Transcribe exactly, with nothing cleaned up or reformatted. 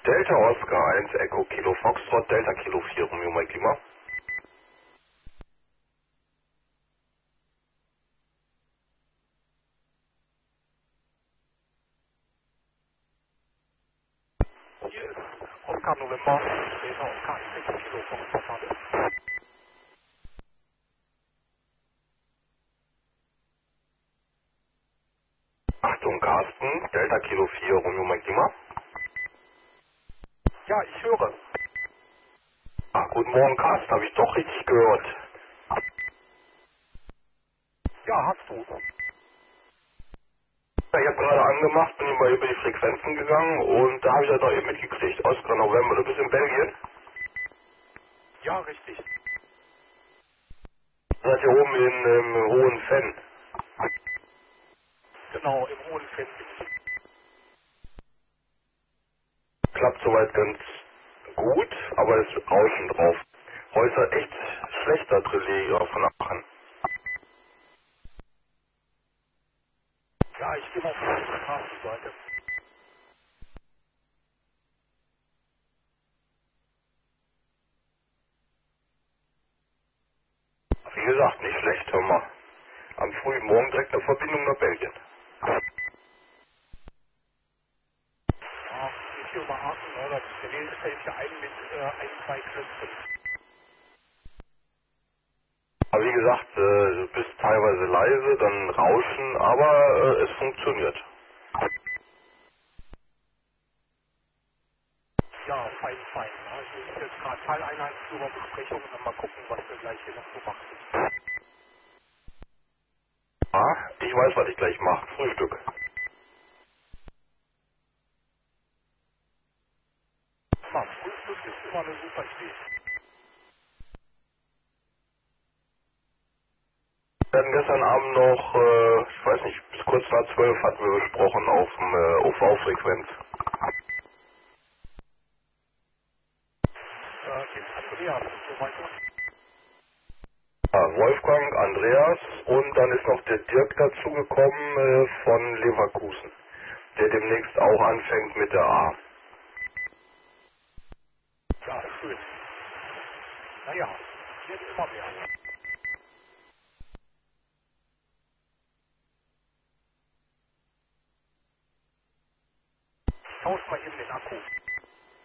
Delta Oscar eins Echo Kilo Foxtrot Delta Kilo vier Romeo Mike Lima. Hier ist Oscar November, Delta Oscar eins Echo Kilo Foxtrot. Achtung, Carsten, Delta Kilo vier Romeo Mike Lima. Ja, ich höre. Ach, guten Morgen, Carsten, habe ich doch richtig gehört. Ja, hast du. Ja, ich habe gerade angemacht, bin über, über die Frequenzen gegangen und da habe ich das doch eben mitgekriegt. Oscar November, du bist in Belgien? Ja, richtig. Du seid hier oben in ähm, Hohenfenn. Genau, im hohen Fan bin ich. Klappt soweit ganz gut, aber es ist Rauschen drauf. Heute ist halt echt schlechter Relais von Aachen. Ja, ich gehe mal auf die Straßenseite. Wie gesagt, nicht schlecht, hör mal. Am frühen Morgen direkt eine Verbindung nach Belgien. Ja, geht hier über Aachen, ne? Das, der Weg fällt hier ein mit äh, ein, zwei Knöpfen. Aber wie gesagt, äh, du bist teilweise leise, dann Rauschen, aber äh, es funktioniert. Ja, fein, fein. Ne? Ich muss jetzt gerade Teileinheitsführerbesprechung und dann mal gucken, was wir gleich hier noch so machen. Ah, ich weiß, was ich gleich mache. Frühstück. Ja, Frühstück ist immer eine super Idee. Wir hatten gestern Abend noch, äh, ich weiß nicht, bis kurz nach zwölf hatten wir besprochen auf dem äh, O V-Frequenz. Äh, den Andreas und so weiter. Ja, Wolfgang, Andreas und dann ist noch der Dirk dazugekommen äh, von Leverkusen, der demnächst auch anfängt mit der A. Ja, schön. Naja, wird immer mehr. Tausch mal eben den Akku.